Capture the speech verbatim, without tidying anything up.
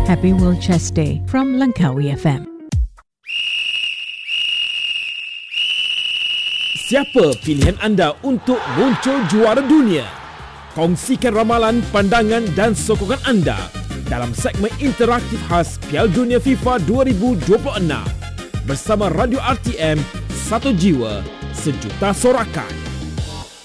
Happy World Chess Day from Langkawi F M. Siapa pilihan anda untuk muncul juara dunia? Kongsikan ramalan, pandangan dan sokongan anda dalam segmen interaktif khas Piala Dunia FIFA dua ribu dua puluh enam bersama Radio R T M, satu jiwa, sejuta sorakan.